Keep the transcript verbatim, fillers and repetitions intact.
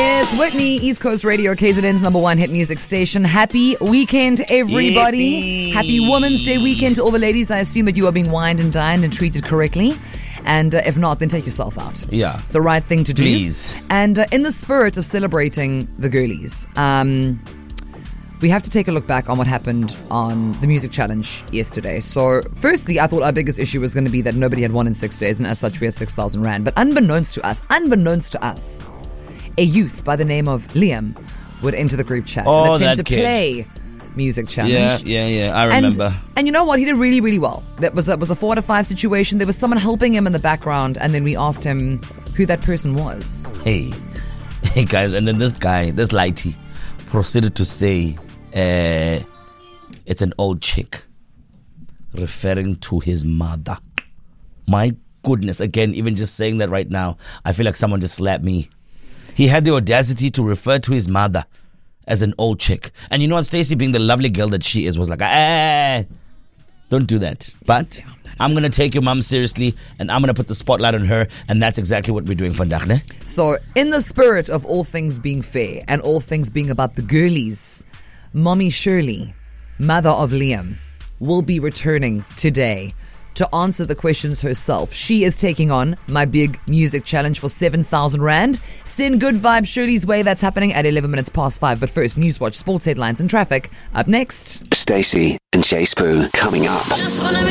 It's Whitney, East Coast Radio, K Z N's number one hit music station. Happy weekend, everybody. Yippee. Happy Women's Day weekend to all the ladies. I assume that you are being wined and dined and treated correctly. And uh, if not, then take yourself out. Yeah. It's the right thing to do. Please. And uh, in the spirit of celebrating the girlies, um, we have to take a look back on what happened on the Music Challenge yesterday. So, firstly, I thought our biggest issue was going to be that nobody had won in six days, and as such, we had six thousand rand. But unbeknownst to us, unbeknownst to us, a youth by the name of Liam would enter the group chat Oh, and attempt to that kid. play Music Challenge. Yeah, yeah, yeah. I remember. And, and you know what? He did really, really well. That was a, was a four out of five situation. There was someone helping him in the background, and then we asked him who that person was. Hey, hey guys, and then this guy, this lighty, proceeded to say, uh, it's an old chick, referring to his mother. My goodness, again, even just saying that right now, I feel like someone just slapped me. He had the audacity to refer to his mother as an old chick. And you know what, Stacey, being the lovely girl that she is, was like, eh, don't do that. But I'm going to take your mom seriously, and I'm going to put the spotlight on her, and that's exactly what we're doing for Daphne. So, in the spirit of all things being fair and all things being about the girlies, Mommy Shirley, mother of Liam, will be returning today to answer the questions herself. She is taking on my big music challenge for seven thousand rand. Send good vibes Shirley's way. That's happening at eleven minutes past five. But first, Newswatch, sports headlines and traffic up next. Stacey and Jay Spoo coming up. Just wanna